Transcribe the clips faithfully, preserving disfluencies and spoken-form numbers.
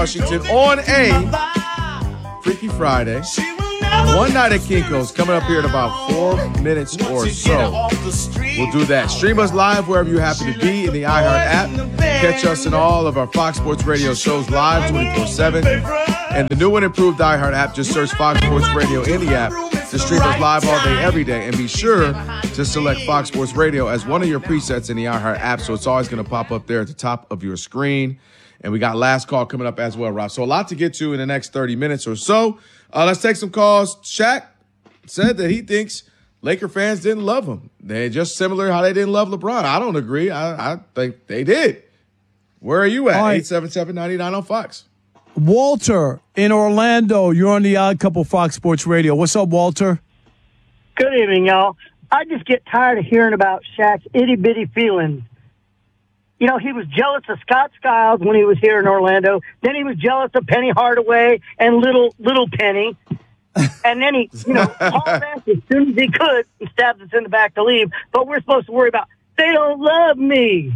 Washington on a Freaky Friday. One night at Kinko's coming up here in about four minutes or so. We'll do that. Stream us live wherever you happen to be in the iHeart app. Catch us in all of our Fox Sports Radio shows live twenty-four seven. And the new and improved iHeart app, just search Fox Sports Radio in the app to stream us live all day, every day. And be sure to select Fox Sports Radio as one of your presets in the iHeart app, so it's always going to pop up there at the top of your screen. And we got last call coming up as well, Rob. So a lot to get to in the next thirty minutes or so. Uh, let's take some calls. Shaq said that he thinks Laker fans didn't love him. They're just similar how they didn't love LeBron. I don't agree. I, I think they did. Where are you at? Right. eight seven seven, nine nine on Fox. Walter in Orlando. You're on the Odd Couple Fox Sports Radio. What's up, Walter? Good evening, y'all. I just get tired of hearing about Shaq's itty-bitty feelings. You know, he was jealous of Scott Skiles when he was here in Orlando. Then he was jealous of Penny Hardaway and little little Penny. And then he, you know, hauled ass as soon as he could and stabbed us in the back to leave. But we're supposed to worry about, they don't love me.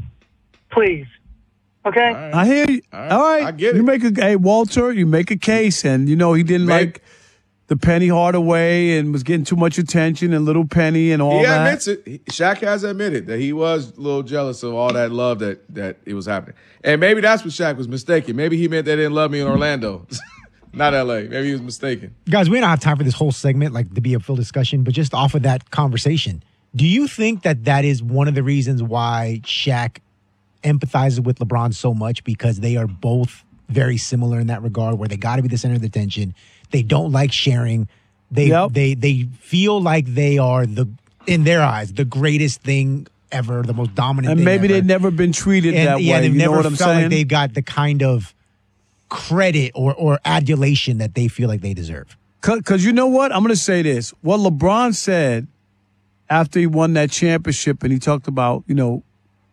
Please. Okay? All right. I hear you. All right. All right. I get it. You make a, hey, Walter, you make a case. And, you know, he didn't Man. like the Penny Hardaway and was getting too much attention and little Penny and all He that. admits it. He- Shaq has admitted that he was a little jealous of all that love that, that it was happening. And maybe that's what Shaq was mistaken. Maybe he meant they didn't love me in Orlando, not L A. Maybe he was mistaken. Guys, we don't have time for this whole segment, like to be a full discussion, but just off of that conversation, do you think that that is one of the reasons why Shaq empathizes with LeBron so much, because they are both very similar in that regard, where they got to be the center of the attention. They don't like sharing. They Yep. they they feel like they are the, in their eyes, the greatest thing ever, the most dominant. And thing maybe ever. they've never been treated And, that yeah, way. they've You never know what I'm felt saying? like they got the kind of credit or or adulation that they feel like they deserve. Because you know what? I'm going to say this. What LeBron said after he won that championship, and he talked about, you know,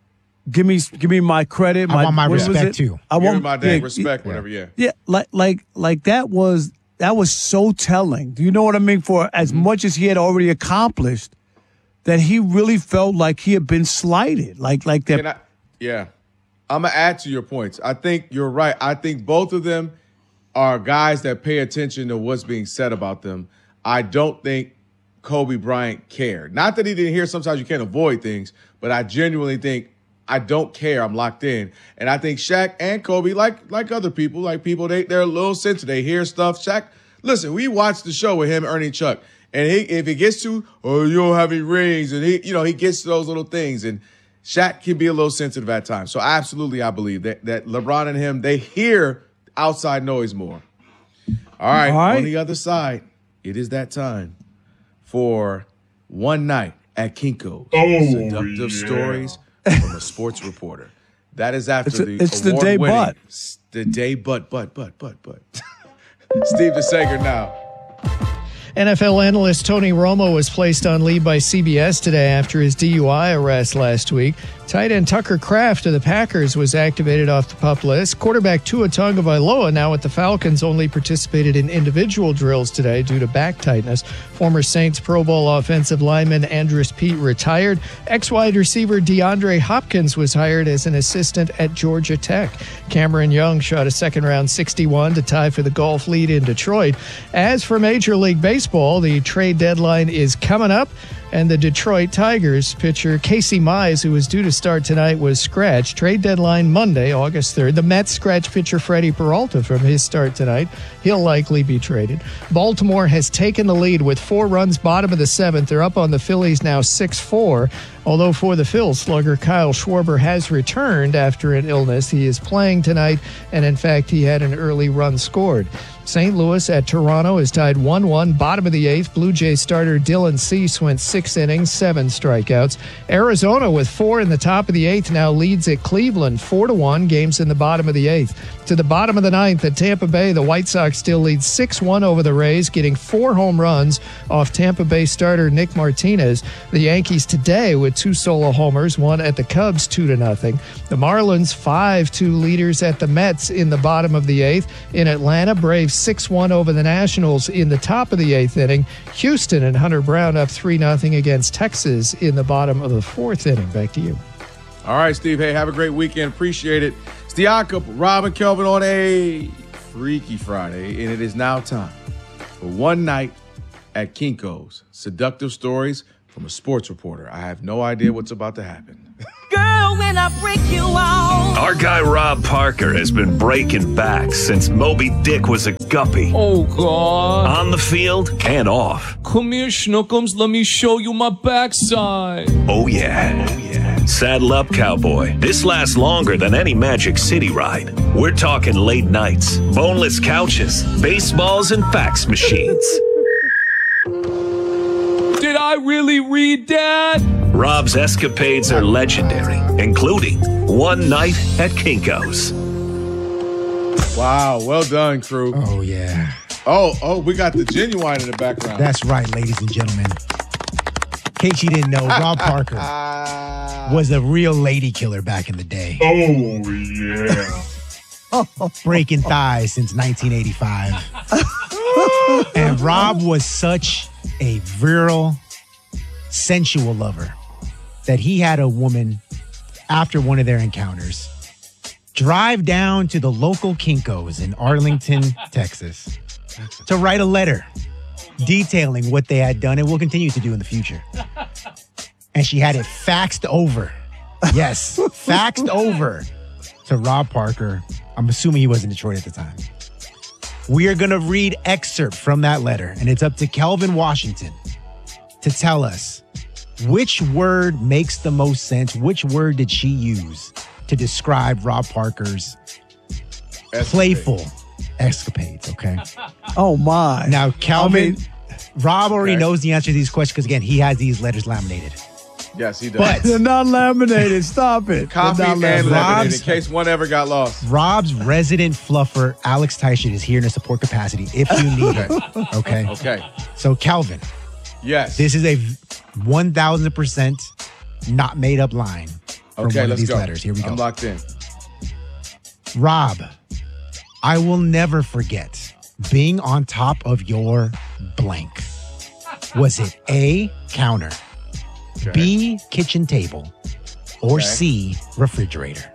give me give me my credit. I want my what was respect, it? too. I Give want him my damn yeah, respect, whatever, yeah. Yeah, like like like that was that was so telling. Do you know what I mean? For as Mm-hmm. much as he had already accomplished, that he really felt like he had been slighted. Like like that. Can I, yeah. I'm going to add to your points. I think you're right. I think both of them are guys that pay attention to what's being said about them. I don't think Kobe Bryant cared. Not that he didn't hear. Sometimes you can't avoid things, but I genuinely think I don't care. I'm locked in. And I think Shaq and Kobe, like like other people, like people, they, they're a little sensitive. They hear stuff. Shaq, listen, we watched the show with him, Ernie Chuck. And he, if it gets to, oh, you don't have any rings, and he, you know, he gets to those little things. And Shaq can be a little sensitive at times. So absolutely, I believe that, that LeBron and him, they hear outside noise more. All right, All right. on the other side, it is that time for One Night at Kinko's. Seductive stories from a sports reporter. That is after It's a- the it's the day award-winning- but. s- The day but, but, but, but, but. Steve DeSager now. N F L analyst Tony Romo was placed on leave by C B S today after his D U I arrest last week. Tight end Tucker Kraft of the Packers was activated off the PUP list. Quarterback Tua Tagovailoa, now with the Falcons, only participated in individual drills today due to back tightness. Former Saints Pro Bowl offensive lineman Andrus Peat retired. Ex-wide receiver DeAndre Hopkins was hired as an assistant at Georgia Tech. Cameron Young shot a second-round sixty-one to tie for the golf lead in Detroit. As for Major League Baseball, the trade deadline is coming up, and the Detroit Tigers pitcher Casey Mize, who was due to start tonight, was scratched. Trade deadline Monday, August third. The Mets scratch pitcher Freddie Peralta from his start tonight. He'll likely be traded. Baltimore has taken the lead with four runs, bottom of the seventh. They're up on the Phillies now six four. Although for the Phils, slugger Kyle Schwarber has returned after an illness. He is playing tonight, and in fact, he had an early run scored. Saint Louis at Toronto is tied one one, bottom of the eighth. Blue Jays starter Dylan Cease went six innings, seven strikeouts. Arizona with four in the top of the eighth now leads at Cleveland four to one, games in the bottom of the eighth. To the bottom of the ninth at Tampa Bay, the White Sox still lead six one over the Rays, getting four home runs off Tampa Bay starter Nick Martinez. The Yankees today with two solo homers, one at the Cubs two to nothing. The Marlins five two leaders at the Mets in the bottom of the eighth. In Atlanta, Braves six one over the Nationals in the top of the eighth inning. Houston and Hunter Brown up three nothing against Texas in the bottom of the fourth inning. Back to you. All right, Steve. Hey, have a great weekend. Appreciate it. It's the Odd Couple, Rob and Kelvin on a Freaky Friday, and it is now time for One Night at Kinko's. Seductive stories from a sports reporter. I have no idea what's about to happen. Girl, when I break you off. Our guy Rob Parker has been breaking back since Moby Dick was a guppy. Oh, God. On the field and off. Come here, Schnookums. Let me show you my backside. Oh, yeah. Oh, yeah. Saddle up, cowboy. This lasts longer than any Magic City ride. We're talking late nights, boneless couches, baseballs, and fax machines. Did I really read that? Rob's escapades are legendary, including One Night at Kinko's. Wow, well done, crew. Oh, yeah. Oh, oh, we got the Genuine in the background. That's right, ladies and gentlemen. In case you didn't know, Rob Parker was a real lady killer back in the day. Oh, yeah. Breaking thighs since nineteen eighty-five. And Rob was such a virile, sensual lover that he had a woman, after one of their encounters, drive down to the local Kinko's in Arlington, Texas, to write a letter detailing what they had done and will continue to do in the future. And she had it faxed over. Yes, faxed over to Rob Parker. I'm assuming he was in Detroit at the time. We are going to read excerpt from that letter, and it's up to Kelvin Washington to tell us which word makes the most sense. Which word did she use to describe Rob Parker's Escapade. playful escapades? Okay. Oh, my. Now, Kelvin, I mean- Rob already Okay. knows the answer to these questions because, again, he has these letters laminated. Yes, he does. But They're not laminated. Stop it. Copy They're and not laminated. laminated in Rob's- case one ever got lost. Rob's resident fluffer, Alex Teichert, is here in a support capacity if you need it. Okay. Okay. So, Kelvin, Yes. this is a one thousand percent not made up line from okay, one of let's these go. letters. Here we go. I'm locked in. Rob, I will never forget being on top of your blank. Was it A, counter, Okay. B, kitchen table, or Okay. C, refrigerator?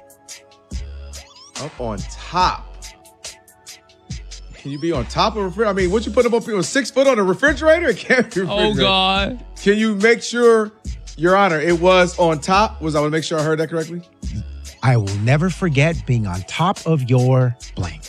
Up on top. Can you be on top of a refrigerator? I mean, what you put up up here? Six foot on a refrigerator? It can't be a Oh, refrigerator. God. Can you make sure, Your Honor, it was on top? Was I want to make sure I heard that correctly? I will never forget being on top of your blank.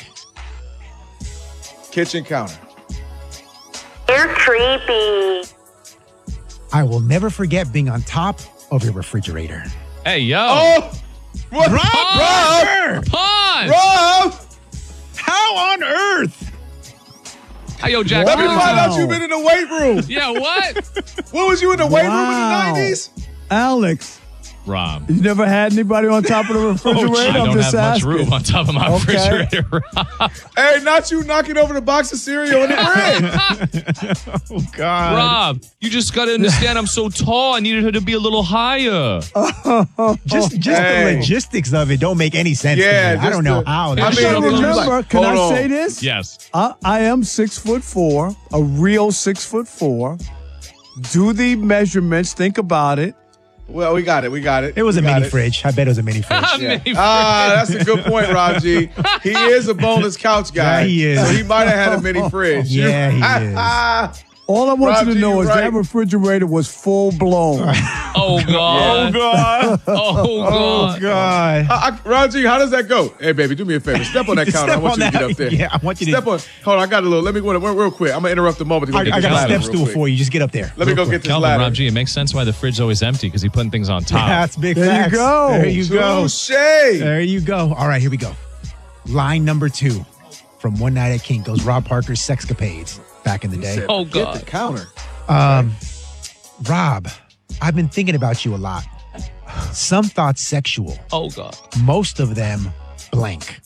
Kitchen counter. You're creepy. I will never forget being on top of your refrigerator. Hey, yo. Oh! What? Rob Rob! Pause. Rob! How on earth? Hey, yo, Jack. Let me Wow. find out you've been in the weight room. Yeah, what? What was you in the weight room in the Wow. nineties? Alex, Rob. you never had anybody on top of the refrigerator? I I'm don't just have much asking. room on top of my Okay. refrigerator. Rob. Hey, not you knocking over the box of cereal in the bread. Oh, God. Rob, you just got to understand I'm so tall. I needed her to be a little higher. Just, just Hey. the logistics of it don't make any sense. Yeah, to me. I just don't know the- how. I that mean, shit But did you goes. like- remember, can I hold say on. this? Yes. I, I am six foot four, a real six foot four. Do the measurements. Think about it. Well, we got it. We got it. It was a We got mini it. fridge. I bet it was a mini fridge. Yeah. Mini Ah, that's a good point, Rob G. He is a boneless couch guy. Yeah, he is. So he might have had a mini fridge. Yeah, he is. All I want Rob you to G, know you is right. that refrigerator was full blown. Oh, God. God. Oh, God. God. I, I, Rob G, how does that go? Hey, baby, do me a favor. Step on that counter. I Step want on you to get that- up there. yeah, I want you to- Step on. Hold on, I got a little. Let me go real, real quick. I'm going to interrupt the moment. to go I, get I this got a ladder step real stool quick. for you. Just get up there. Let me Real go quick. get this Kelvin, ladder. Rob G, it makes sense why the fridge is always empty because he putting things on top. That's big There you facts. go. There you go. Touche. There you go. All right, here we go. Line number two from One Night at Kinko's, Rob Parker's sexcapades back in the day. Oh, Get God. the counter. Um, Rob, I've been thinking about you a lot. Some thoughts sexual, Oh, God. most of them blank.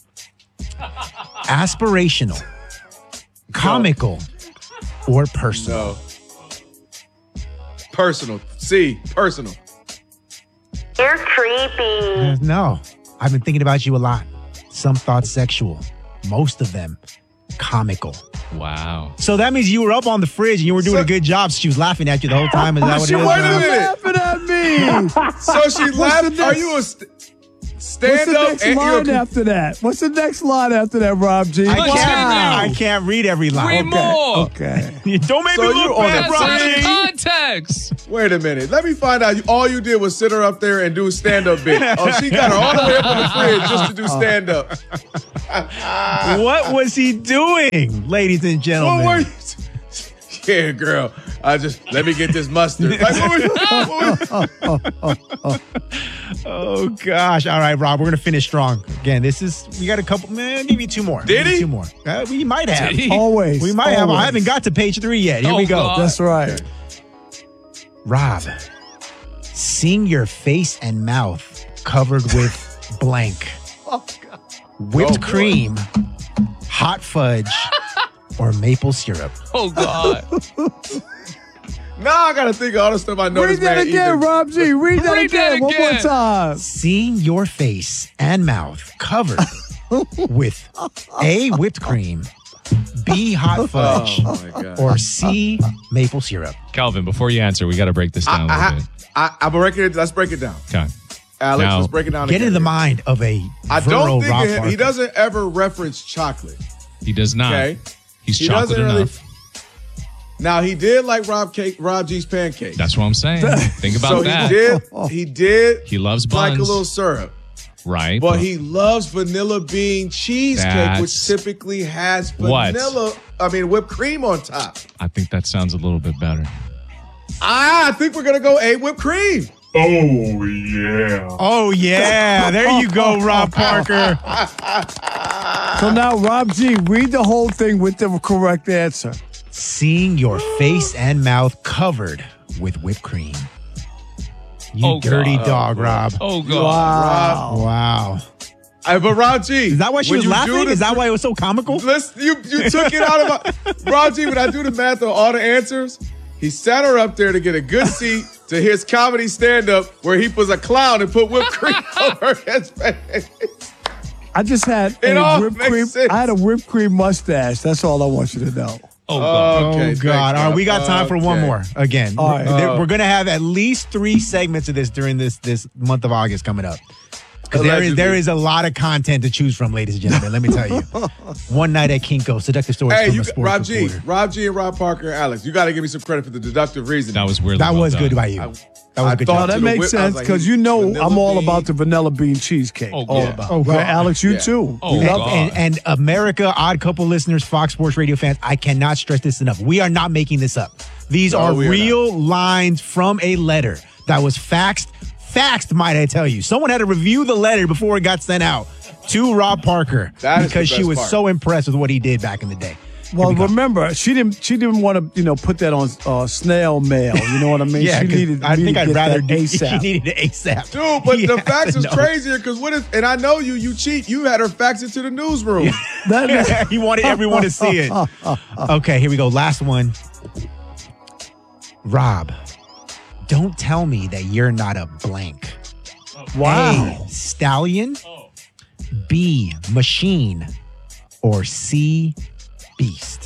Aspirational, comical, or personal. No. Personal. C. Personal. You're creepy. Uh, No, I've been thinking about you a lot. Some thoughts sexual, most of them comical. Wow. So that means you were up on the fridge and you were doing So- a good job. She was laughing at you the whole time. Is that what She it is? wait a Rob? minute. Laughing at me. G. So she What's laughed. the Are next- you a st- What's stand the up? next and line you're a- after that? What's the next line after that, Rob G? I Continue. can't, I can't read every line. Read more. Okay. Don't make So me you look on bad, the That's out of Rob. context. Wait a minute. Let me find out. You, all you did was sit her up there and do a stand up bit. Oh, she got her all the way up in the fridge just to do stand up. What was he doing, ladies and gentlemen? What were you? Yeah, girl. I just let me get this mustard. Like, what were you, what were you- Oh gosh! All right, Rob, we're gonna finish strong. Again, this is we got a couple. Man, give you two more. Did Give you he? Two more. Uh, we might have. Did he? Always. We might have. I always. haven't got to page three yet. Here Oh, we go. God. That's right. Rob, seeing your face and mouth covered with blank, whipped Oh, boy. cream, hot fudge, or maple syrup. Oh, God. Now I gotta think of all the stuff I know. Read this that man again, either. Rob G. Read that Read that again. One more again. time. Seeing your face and mouth covered with A, whipped cream, B, hot fudge, Oh my god. or C, maple syrup. Calvin, before you answer, we got to break this down a I, little I, bit. I, I'm breaking it. Let's break it down. Okay. Alex, Now, let's break it down. Get again. in the mind of a I virile don't think Rob of him, he Parker. doesn't ever reference chocolate. He does not. Okay. He's He chocolate doesn't really- enough. Now he did like Rob cake, Rob G's pancakes. That's what I'm saying. Think about so that. he did. He did. He loves like a buns. little syrup, Right. but he loves vanilla bean cheesecake, which That's- typically has What? vanilla. I mean, whipped cream on top. I think that sounds a little bit better. Ah, I think we're gonna go a whipped cream. Oh yeah, there you go, Rob Parker. So now, Rob G, read the whole thing with the correct answer. Seeing your face and mouth covered with whipped cream. You Oh, dirty God. dog, Rob. Oh, God. Wow. Wow. Uh, but Rob G, Is that why she when was you do laughing? the- Is that why it was so comical? Listen, you you took it out of my Rob G. When I do the math on all the answers, he sat her up there to get a good seat to his comedy stand up where he was a clown and put whipped cream over his face. I just had It a all whipped makes cream. sense. I had a whipped cream mustache. That's all I want you to know. Oh, God. Okay, Oh thanks, God! All right, we got time for one Okay. more. Again, All right. we're, there- Uh, we're gonna have at least three segments of this during this this month of August coming up. Because there is Allegedly. there is a lot of content to choose from, ladies and gentlemen. Let me tell you. One night at Kinko, seductive stories Hey, from you, a sports Rob G, reporter. Rob G, and Rob Parker, and Alex, you got to give me some credit for the deductive reasoning. That was weird. That was good by you. I- That was I a good thought job. No, that to the makes whip- I was sense like, because you know vanilla I'm all bean. about the vanilla bean cheesecake. Oh, all yeah. about. Oh, Right, God. Alex, you Yeah. too. Oh, You Love- love God. and, and America, Odd Couple listeners, Fox Sports Radio fans, I cannot stress this enough. We are not making this up. These No, are we are real lines from a letter that was faxed. Faxed, might I tell you. Someone had to review the letter before it got sent out to Rob Parker That is the because she best was part. so impressed with what he did back in the day. Well, Here we go. remember, she didn't. She didn't want to, you know, put that on uh, snail mail. You know what I mean? Yeah, she 'cause needed. I me think to I'd get rather that do. She ASAP. needed it ASAP. Dude, but He the had fax to is know. crazier because what is, and I know you, you cheat. You had her fax it to the newsroom. That- He wanted everyone to see it. Okay, here we go. Last one. Rob, don't tell me that you're not a blank. wow. A, stallion. B, machine. Or C, beast.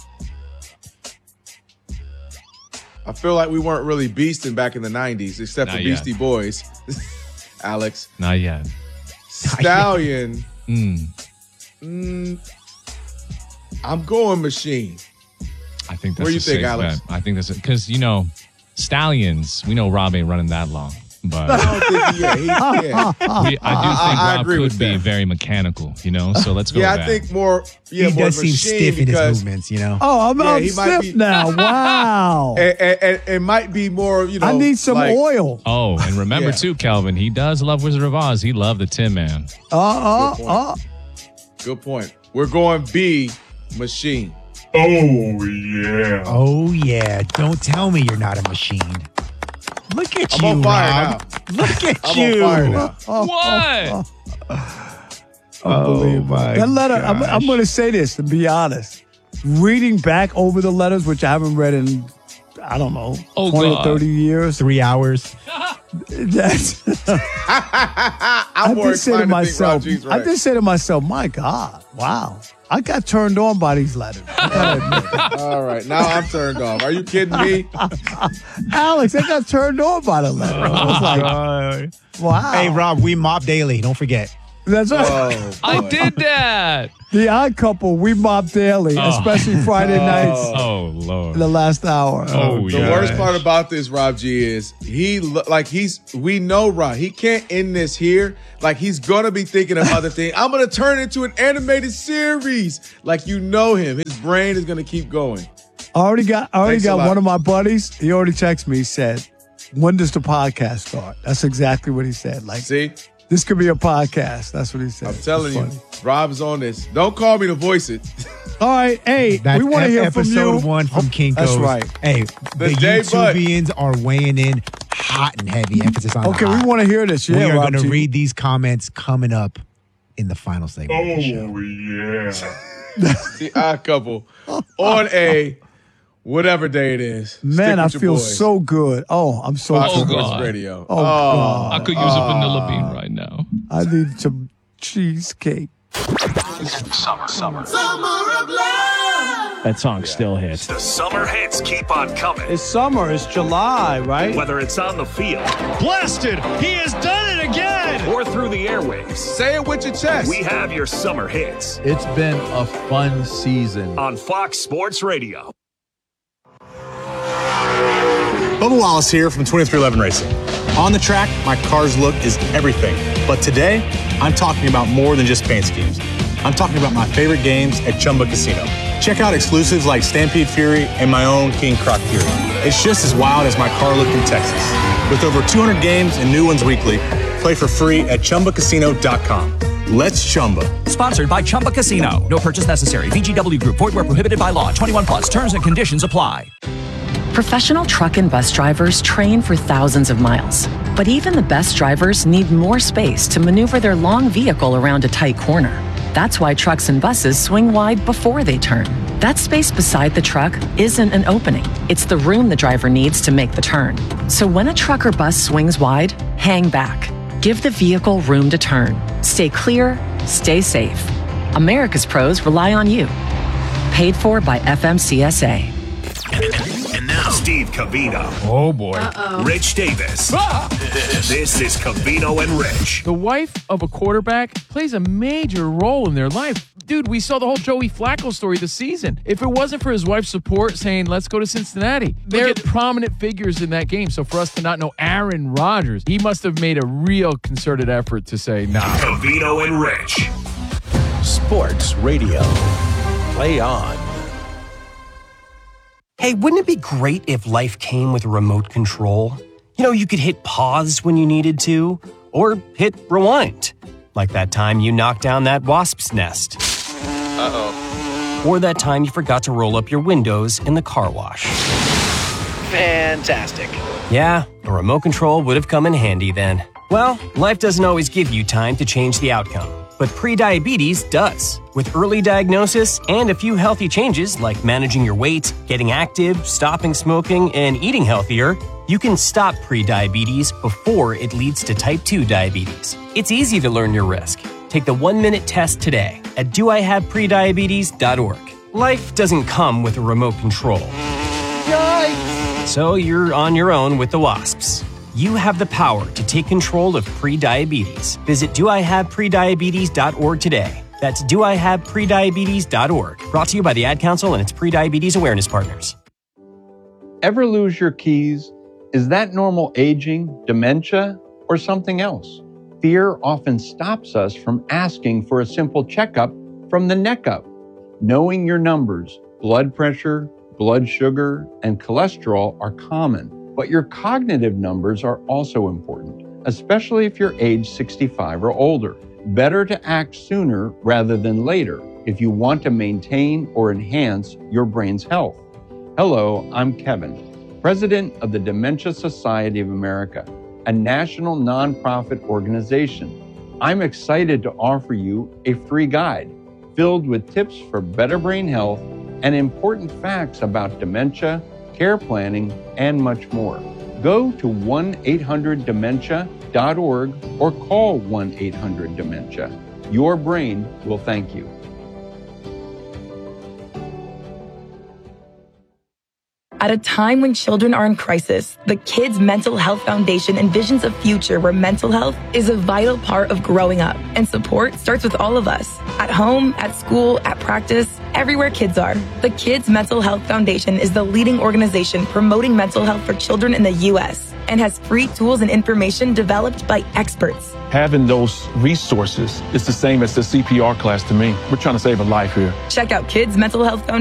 I feel like we weren't really beasting back in the nineties, except Not for yet. Beastie Boys. Alex. Not yet. Stallion. Mm, Mm, I'm going machine. I think that's Where you a think, safe Alex? bet. I think that's because, you know, stallions, we know Rob ain't running that long. But I don't think he, yeah, he, yeah. we, I do think I- I Rob agree could with be that. very mechanical, you know? So let's go Yeah, with I that. think more. Yeah, he more does seem machine stiff in his because movements, you know? Oh, I'm, Yeah, I'm he might stiff be- now. Wow. and, and, and it might be more. You know, I need some like, oil. Oh, and remember Yeah. too, Calvin, he does love Wizard of Oz. He loved the Tin Man. Uh, uh, Good uh. Good point. We're going B, machine. Oh, yeah. Don't tell me you're not a machine. Look at I'm you, on fire Rob. Look at I'm you. on fire now. What? Oh, my That letter, I'm, I'm gosh. going to say this, to be honest. Reading back over the letters, which I haven't read in, I don't know, Oh, twenty, God. thirty years. Three hours. That's, I'm I more just say to inclined to think myself, Raji's I right. just say to myself, my God, wow. I got turned on by these letters. I gotta admit. All right, now I'm turned off. Are you kidding me? Alex, I got turned on by the letter. I was like, wow. Hey, Rob, we mop daily. Don't forget. That's right. Oh, I boy. did that. The Odd Couple, we mop daily, Oh. especially Friday nights Oh, Lord. in the last hour. Oh, The yeah. worst part about this, Rob G, is he lo- like he's we know Rob. He can't end this here. Like he's gonna be thinking of other things. I'm gonna turn it into an animated series. Like you know him. His brain is gonna keep going. I already got I already Thanks a got lot. one of my buddies. He already texted me. He said, when does the podcast start? That's exactly what he said. Like, See? this could be a podcast. That's what he said. I'm telling It's you, funny. Rob's on this. Don't call me to voice it. All right, hey, That's we want to ep- hear from episode you. one from Kinko's. That's right. Hey, The the, J Bud. YouTubians are weighing in hot and heavy. Emphasis on Okay, we hot. want to hear this. Yeah, we are Rob going to G. read these comments coming up in the final segment of the show. The Odd Couple on a whatever day it is. Man, Stick I with your feel boys. so good. Oh, I'm so Fox Oh, good. Sports God. Radio. Oh, God. I could use a vanilla bean right now. I need some cheesecake. That song still hits. The summer hits keep on coming. It's summer. It's July, right? Whether it's on the field Blasted! He has done it again! or through the airwaves, Say it with your chest. we have your summer hits It's been a fun season. on Fox Sports Radio. Bubba Wallace here from twenty-three eleven Racing. On the track, my car's look is everything. But today, I'm talking about more than just paint schemes. I'm talking about my favorite games at Chumba Casino. Check out exclusives like Stampede Fury and my own King Croc Fury. It's just as wild as my car look in Texas. With over two hundred games and new ones weekly, play for free at Chumba Casino dot com. Let's Chumba. Sponsored by Chumba Casino. No purchase necessary. V G W Group. Void where prohibited by law. twenty-one plus. Terms and conditions apply. Professional truck and bus drivers train for thousands of miles. But even the best drivers need more space to maneuver their long vehicle around a tight corner. That's why trucks and buses swing wide before they turn. That space beside the truck isn't an opening. It's the room the driver needs to make the turn. So when a truck or bus swings wide, hang back. Give the vehicle room to turn. Stay clear, stay safe. America's pros rely on you. Paid for by F M C S A. And now, Steve Cavino. Oh, boy. Uh-oh. Rich Davis. This is Cavino and Rich. The wife of a quarterback plays a major role in their life. Dude, we saw the whole Joey Flacco story this season. If it wasn't for his wife's support saying, let's go to Cincinnati, they're prominent figures in that game. So for us to not know Aaron Rodgers, he must have made a real concerted effort to say, nah. Cavino and Rich. Sports Radio. Play on. Hey, wouldn't it be great if life came with a remote control? You know, you could hit pause when you needed to, or hit rewind. Like that time you knocked down that wasp's nest. Uh-oh. Or that time you forgot to roll up your windows in the car wash. Fantastic. Yeah, a remote control would have come in handy then. Well, life doesn't always give you time to change the outcome. But prediabetes does. With early diagnosis and a few healthy changes like managing your weight, getting active, stopping smoking, and eating healthier, you can stop prediabetes before it leads to type two diabetes. It's easy to learn your risk. Take the one-minute test today at do I have prediabetes dot org. Life doesn't come with a remote control. Yikes! So you're on your own with the wasps. You have the power to take control of prediabetes. Visit do I have prediabetes dot org today. That's do I have prediabetes dot org. Brought to you by the Ad Council and its prediabetes awareness partners. Ever lose your keys? Is that normal aging, dementia, or something else? Fear often stops us from asking for a simple checkup from the neck up. Knowing your numbers, blood pressure, blood sugar, and cholesterol are common. But your cognitive numbers are also important, especially if you're age sixty-five or older. Better to act sooner rather than later if you want to maintain or enhance your brain's health. Hello, I'm Kevin, president of the Dementia Society of America, a national nonprofit organization. I'm excited to offer you a free guide filled with tips for better brain health and important facts about dementia, care planning, and much more. Go to one eight hundred dementia dot org or call one eight hundred dementia. Your brain will thank you. At a time when children are in crisis, the Kids Mental Health Foundation envisions a future where mental health is a vital part of growing up, and support starts with all of us. At home, at school, at practice, everywhere kids are. The Kids Mental Health Foundation is the leading organization promoting mental health for children in the U S and has free tools and information developed by experts. Having those resources is the same as the C P R class to me. We're trying to save a life here. Check out Kids Mental Health Foundation.